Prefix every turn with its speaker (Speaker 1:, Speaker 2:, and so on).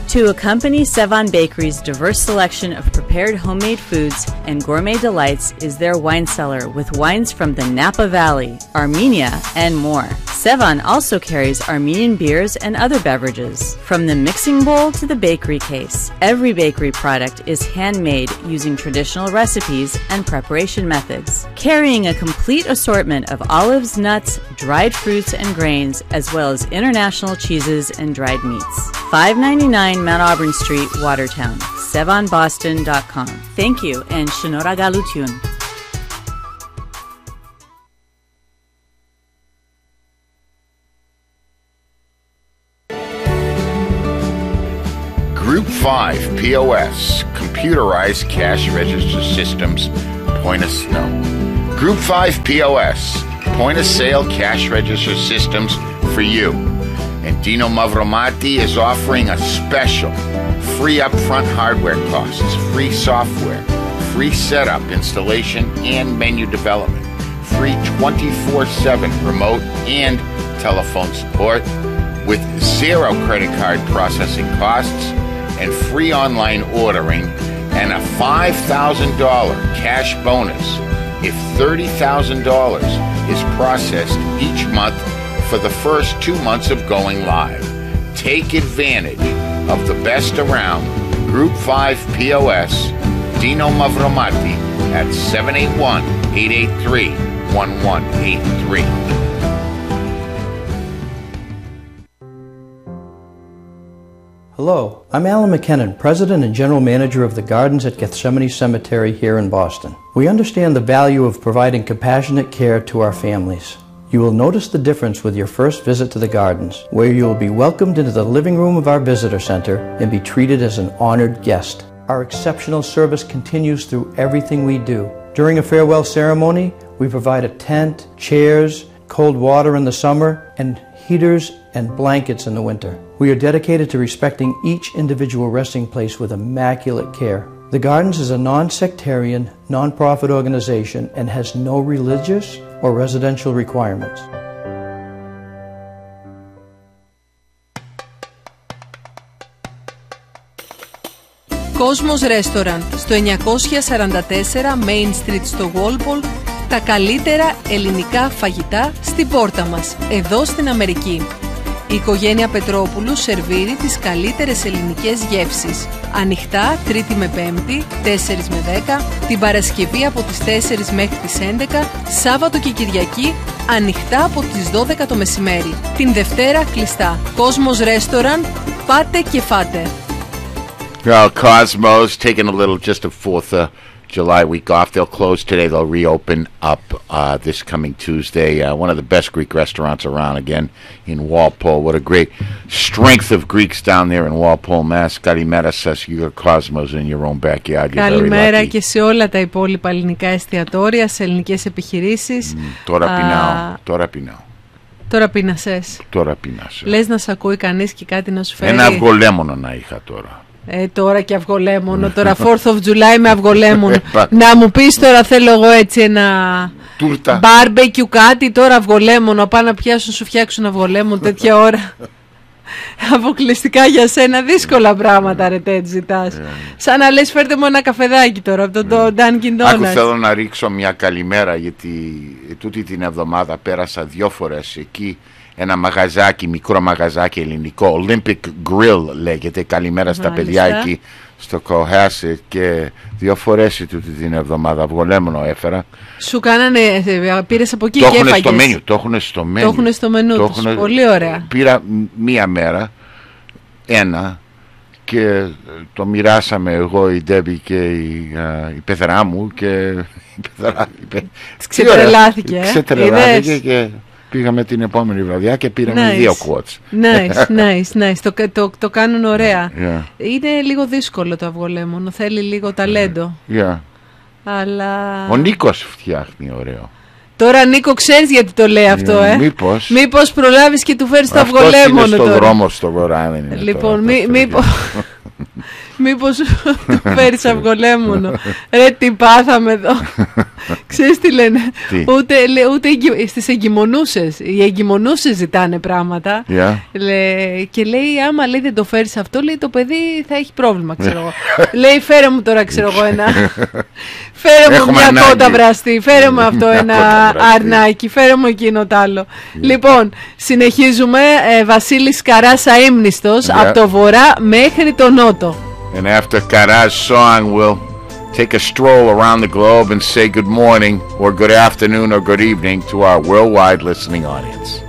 Speaker 1: To accompany Sevan Bakery's diverse selection of prepared homemade foods and gourmet delights is their wine cellar with wines from the Napa Valley, Armenia, and more. Sevan also carries Armenian beers and other beverages. From the mixing bowl to the bakery case, every bakery product is handmade using traditional recipes and preparation methods, carrying a complete assortment of olives, nuts, dried fruits and grains, as well as international cheeses and dried meats. 599 Mount Auburn Street, Watertown, SevanBoston.com. Thank you and Shinora Galutyun.
Speaker 2: Group 5 POS, computerized cash register systems, point of sale. Group 5 POS, point of sale cash register systems for you. And Dino Mavromati is offering a special free upfront hardware costs, free software, free setup, installation, and menu development, free 24/7 remote and telephone support with 0 credit card processing costs and free online ordering and a $5,000 cash bonus if $30,000 is processed each month for the first 2 months of going live. Take advantage of the best around. Group 5 POS, Dino Mavromati at 781-883-1183.
Speaker 3: Hello, I'm Alan McKinnon, President and General Manager of the Gardens at Gethsemane Cemetery here in Boston. We understand the value of providing compassionate care to our families. You will notice the difference with your first visit to the Gardens, where you will be welcomed into the living room of our visitor center and be treated as an honored guest. Our exceptional service continues through everything we do. During a farewell ceremony, we provide a tent, chairs, cold water in the summer, and heaters and blankets in the winter. We are dedicated to respecting each individual resting place with immaculate care. The Gardens is a non-sectarian, non-profit organization and has no religious or residential requirements.
Speaker 4: Κόσμος Restaurant στο 944 Main Street στο Walpole. Τα καλύτερα ελληνικά φαγητά στην πόρτα μας, εδώ στην Αμερική. Η οικογένεια Πετρόπουλου σερβίρει τις καλύτερες ελληνικές γεύσεις. Ανοιχτά Τρίτη με Πέμπτη, 4 με 10, την Παρασκευή από τις 4 μέχρι τις 11, Σάββατο και Κυριακή ανοιχτά από τις 12 το μεσημέρι. Την Δευτέρα κλειστά. Κόσμος Restaurant, πάτε και φάτε.
Speaker 2: Well, Cosmos taking a little, just a 4th of July week off. They'll close today. They'll reopen up this coming Tuesday. One of the best Greek restaurants around again in Walpole. What a great strength of Greeks down there in Walpole, Mass. Kalimera says you got Cosmos in your own backyard.
Speaker 4: Καλημέρα και σε όλα τα υπόλοιπα ελληνικά εστιατόρια, σε ελληνικές επιχειρήσεις.
Speaker 2: Τώρα πεινάω.
Speaker 4: Τώρα πεινασες.
Speaker 2: Τώρα πεινάσαι.
Speaker 4: Λες να σε ακούει κανείς και κάτι να σου φέρει.
Speaker 2: Ένα αυγολέμονο να είχα τώρα.
Speaker 4: Τώρα και αυγολέμονο. Τώρα 4th of July με αυγολέμονο. Να μου πεις τώρα θέλω εγώ έτσι ένα barbecue κάτι, τώρα αυγολέμονο. Πάνε να πιάσουν σου φτιάξουν αυγολέμονο τέτοια ώρα. Αποκλειστικά για σένα δύσκολα πράγματα ρε τέτοι ζητάς. Σαν να λες φέρτε μου ένα καφεδάκι τώρα από το Dunkin' Donuts.
Speaker 2: Άκου, θέλω να ρίξω μια καλημέρα γιατί τούτη την εβδομάδα πέρασα 2 φορές εκεί. Ένα μαγαζάκι, μικρό μαγαζάκι ελληνικό, Olympic Grill λέγεται. Καλημέρα στα παιδιά εκεί στο Cohasset και 2 φορές τούτη την εβδομάδα αυγολέμονο έφερα.
Speaker 4: Σου κάνανε, πήρες από εκεί και έφαγες.
Speaker 2: Το έχουν στο μενού
Speaker 4: τους, πολύ ωραία.
Speaker 2: Πήρα μία μέρα, ένα, και το μοιράσαμε εγώ, η Ντέμπι και η πεθερά μου και
Speaker 4: ξετρελάθηκε
Speaker 2: και πήγαμε την επόμενη βραδιά και πήραμε 2 quotes.
Speaker 4: Nice. Το κάνουν ωραία. Είναι λίγο δύσκολο το αυγολέμονο, θέλει λίγο ταλέντο. Αλλά...
Speaker 2: Ο Νίκος φτιάχνει ωραίο.
Speaker 4: Τώρα Νίκο ξέρεις γιατί το λέει αυτό, Μήπως προλάβεις και του φέρεις το αυγολέμονο τώρα.
Speaker 2: Είναι στο δρόμο στο βορρά.
Speaker 4: Λοιπόν, Μήπως το φέρεις αυγολέμονο. Ρε τι πάθαμε εδώ. Ξέρεις τι λένε? Ούτε στις εγκυμονούσες. Οι εγκυμονούσες ζητάνε πράγματα. Και λέει άμα λέει δεν το φέρεις αυτό, λέει το παιδί θα έχει πρόβλημα, ξέρω εγώ. Λέει φέρε μου τώρα, ξέρω εγώ, ένα. Φέρε μου μια κότα βραστή. Φέρε μου αυτό ένα αρνάκι. Φέρε μου εκείνο τ' άλλο. Λοιπόν, συνεχίζουμε. Βασίλης Καράς αείμνηστος από το βορρά μέχρι το νότο.
Speaker 2: And after Kara's song, we'll take a stroll around the globe and say good morning or good afternoon or good evening to our worldwide listening audience.